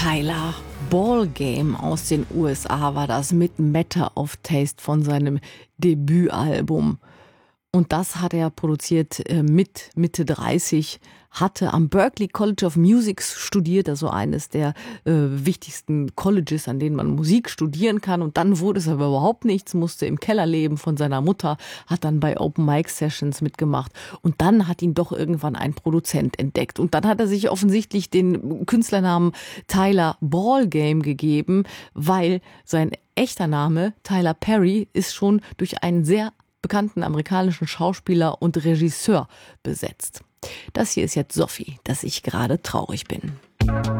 Tyler Ballgame aus den USA war das mit Matter of Taste von seinem Debütalbum. Und das hat er produziert mit Mitte 30, hatte am Berklee College of Music studiert, also eines der wichtigsten Colleges, an denen man Musik studieren kann. Und dann wurde es aber überhaupt nichts, musste im Keller leben von seiner Mutter, hat dann bei Open Mic Sessions mitgemacht. Und dann hat ihn doch irgendwann ein Produzent entdeckt. Und dann hat er sich offensichtlich den Künstlernamen Tyler Ballgame gegeben, weil sein echter Name, Tyler Perry, ist schon durch einen sehr bekannten amerikanischen Schauspieler und Regisseur besetzt. Das hier ist jetzt Sophie, dass ich gerade traurig bin.